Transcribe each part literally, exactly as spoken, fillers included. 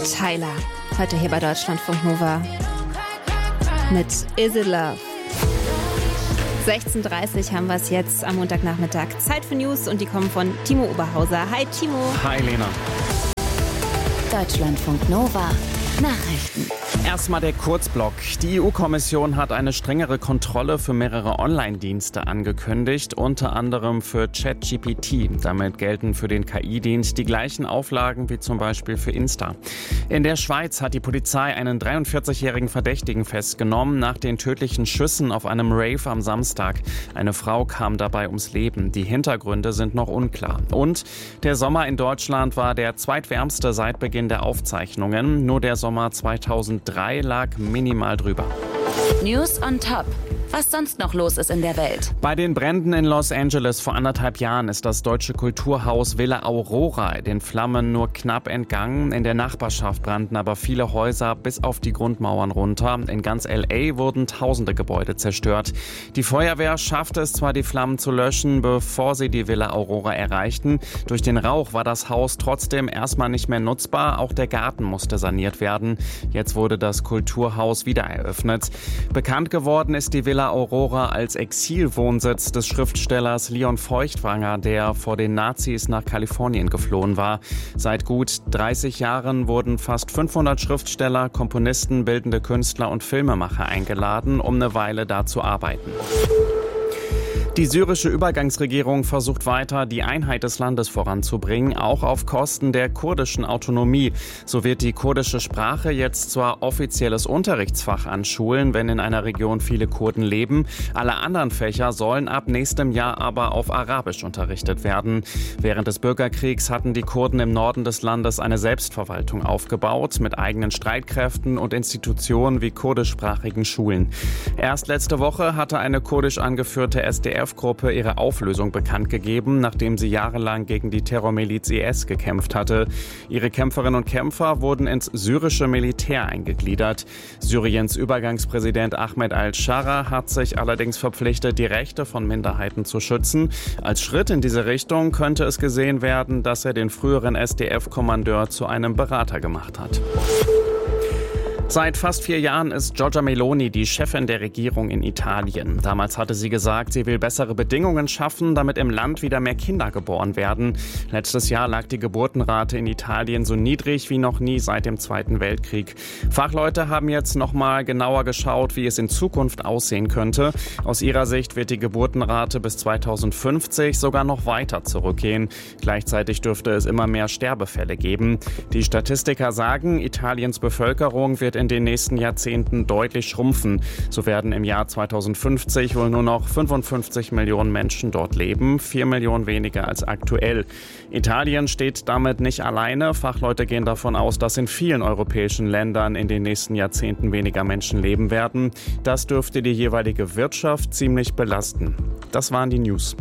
Tyler, heute hier bei Deutschlandfunk Nova mit Is It Love. sechzehn Uhr dreißig haben wir es jetzt am Montagnachmittag. Zeit für News und die kommen von Timo Oberhauser. Hi Timo. Hi Lena. Deutschlandfunk Nova. Nachrichten. Erstmal der Kurzblock. Die E U-Kommission hat eine strengere Kontrolle für mehrere Online-Dienste angekündigt, unter anderem für ChatGPT. Damit gelten für den K I-Dienst die gleichen Auflagen wie zum Beispiel für Insta. In der Schweiz hat die Polizei einen dreiundvierzigjährigen Verdächtigen festgenommen nach den tödlichen Schüssen auf einem Rave am Samstag. Eine Frau kam dabei ums Leben. Die Hintergründe sind noch unklar. Und der Sommer in Deutschland war der zweitwärmste seit Beginn der Aufzeichnungen. Nur der Sommer zweitausenddrei lag minimal drüber. News on Top. Was sonst noch los ist in der Welt. Bei den Bränden in Los Angeles vor anderthalb Jahren ist das deutsche Kulturhaus Villa Aurora den Flammen nur knapp entgangen. In der Nachbarschaft brannten aber viele Häuser bis auf die Grundmauern runter. In ganz L A wurden tausende Gebäude zerstört. Die Feuerwehr schaffte es zwar, die Flammen zu löschen, bevor sie die Villa Aurora erreichten. Durch den Rauch war das Haus trotzdem erstmal nicht mehr nutzbar. Auch der Garten musste saniert werden. Jetzt wurde das Kulturhaus wieder eröffnet. Bekannt geworden ist die Villa Aurora als Exilwohnsitz des Schriftstellers Leon Feuchtwanger, der vor den Nazis nach Kalifornien geflohen war. Seit gut dreißig Jahren wurden fast fünfhundert Schriftsteller, Komponisten, bildende Künstler und Filmemacher eingeladen, um eine Weile da zu arbeiten. Die syrische Übergangsregierung versucht weiter, die Einheit des Landes voranzubringen, auch auf Kosten der kurdischen Autonomie. So wird die kurdische Sprache jetzt zwar offizielles Unterrichtsfach an Schulen, wenn in einer Region viele Kurden leben. Alle anderen Fächer sollen ab nächstem Jahr aber auf Arabisch unterrichtet werden. Während des Bürgerkriegs hatten die Kurden im Norden des Landes eine Selbstverwaltung aufgebaut, mit eigenen Streitkräften und Institutionen wie kurdischsprachigen Schulen. Erst letzte Woche hatte eine kurdisch angeführte S D F-Gruppe ihre Auflösung bekannt gegeben, nachdem sie jahrelang gegen die Terrormiliz I S gekämpft hatte. Ihre Kämpferinnen und Kämpfer wurden ins syrische Militär eingegliedert. Syriens Übergangspräsident Ahmed al-Shara hat sich allerdings verpflichtet, die Rechte von Minderheiten zu schützen. Als Schritt in diese Richtung könnte es gesehen werden, dass er den früheren S D F-Kommandeur zu einem Berater gemacht hat. Seit fast vier Jahren ist Giorgia Meloni die Chefin der Regierung in Italien. Damals hatte sie gesagt, sie will bessere Bedingungen schaffen, damit im Land wieder mehr Kinder geboren werden. Letztes Jahr lag die Geburtenrate in Italien so niedrig wie noch nie seit dem Zweiten Weltkrieg. Fachleute haben jetzt noch mal genauer geschaut, wie es in Zukunft aussehen könnte. Aus ihrer Sicht wird die Geburtenrate bis zweitausendfünfzig sogar noch weiter zurückgehen. Gleichzeitig dürfte es immer mehr Sterbefälle geben. Die Statistiker sagen, Italiens Bevölkerung wird in den nächsten Jahrzehnten deutlich schrumpfen. So werden im Jahr zweitausendfünfzig wohl nur noch fünfundfünfzig Millionen Menschen dort leben, vier Millionen weniger als aktuell. Italien steht damit nicht alleine. Fachleute gehen davon aus, dass in vielen europäischen Ländern in den nächsten Jahrzehnten weniger Menschen leben werden. Das dürfte die jeweilige Wirtschaft ziemlich belasten. Das waren die News.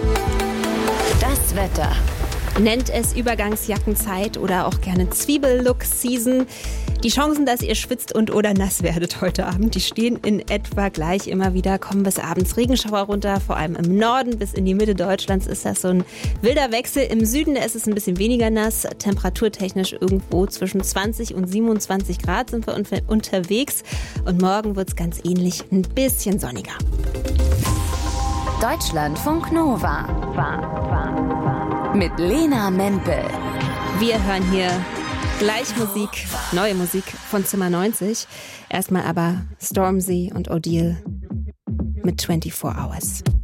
Das Wetter. Nennt es Übergangsjackenzeit oder auch gerne Zwiebellook-Season. Die Chancen, dass ihr schwitzt und oder nass werdet heute Abend, die stehen in etwa gleich. Immer wieder kommen bis abends Regenschauer runter, vor allem im Norden bis in die Mitte Deutschlands ist das so ein wilder Wechsel. Im Süden ist es ein bisschen weniger nass, temperaturtechnisch irgendwo zwischen zwanzig und siebenundzwanzig Grad sind wir un- unterwegs. Und morgen wird es ganz ähnlich, ein bisschen sonniger. Deutschlandfunk Nova. Mit Lena Mempel. Wir hören hier gleich Musik, neue Musik von Zimmer neunzig. Erstmal aber Stormzy und Odile mit vierundzwanzig Hours.